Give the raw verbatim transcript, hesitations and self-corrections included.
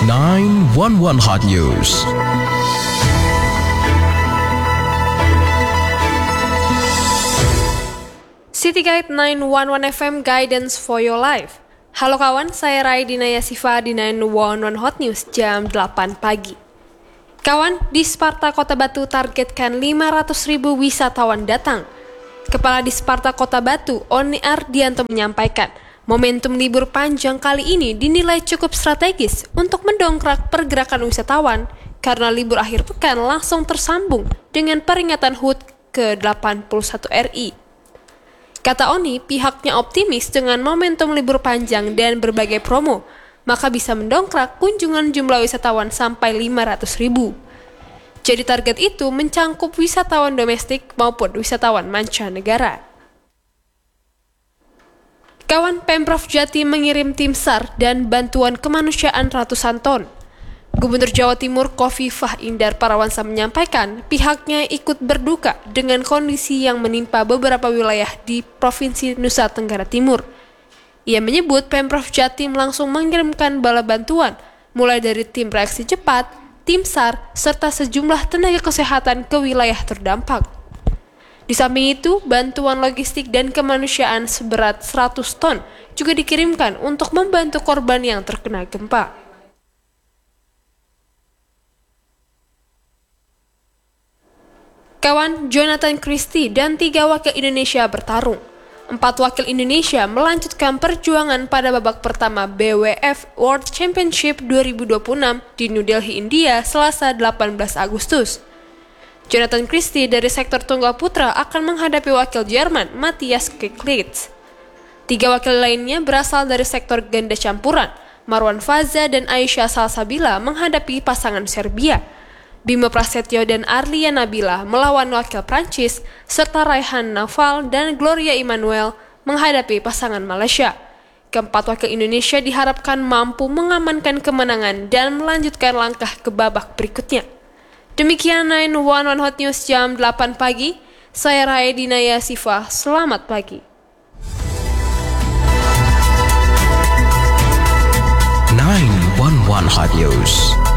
sembilan satu satu Hot News. City Guide sembilan satu satu F M Guidance for Your Life. Halo kawan, saya Rai Dinaya Siva di sembilan satu satu Hot News jam delapan pagi. Kawan, di Sparta Kota Batu targetkan lima ratus ribu wisatawan datang. Kepala di Sparta Kota Batu, Oni Ardianto menyampaikan, momentum libur panjang kali ini dinilai cukup strategis untuk mendongkrak pergerakan wisatawan karena libur akhir pekan langsung tersambung dengan peringatan H U T ke delapan puluh satu R I. Kata Oni, pihaknya optimis dengan momentum libur panjang dan berbagai promo, maka bisa mendongkrak kunjungan jumlah wisatawan sampai lima ratus ribu. Jadi target itu mencangkup wisatawan domestik maupun wisatawan mancanegara. Kawan, Pemprov Jatim mengirim tim SAR dan bantuan kemanusiaan ratusan ton. Gubernur Jawa Timur Khofifah Indar Parawansa menyampaikan pihaknya ikut berduka dengan kondisi yang menimpa beberapa wilayah di Provinsi Nusa Tenggara Timur. Ia menyebut Pemprov Jatim langsung mengirimkan bala bantuan, mulai dari tim reaksi cepat, tim SAR, serta sejumlah tenaga kesehatan ke wilayah terdampak. Di samping itu, bantuan logistik dan kemanusiaan seberat seratus ton juga dikirimkan untuk membantu korban yang terkena gempa. Kawan, Jonathan Christie dan tiga wakil Indonesia bertarung. Empat wakil Indonesia melanjutkan perjuangan pada babak pertama B W F World Championship dua ribu dua puluh enam di New Delhi, India, Selasa delapan belas Agustus. Jonathan Christie dari sektor tunggal putra akan menghadapi wakil Jerman Matthias Kiklitz. Tiga wakil lainnya berasal dari sektor ganda campuran. Marwan Faza dan Aisyah Salsabila menghadapi pasangan Serbia. Bimo Prasetyo dan Arlia Nabila melawan wakil Prancis, serta Raihan Naufal dan Gloria Immanuel menghadapi pasangan Malaysia. Keempat wakil Indonesia diharapkan mampu mengamankan kemenangan dan melanjutkan langkah ke babak berikutnya. Demikian sembilan satu satu Hot News jam delapan pagi. Saya Rai Dinaya Siva. Selamat pagi. sembilan satu satu Hot News.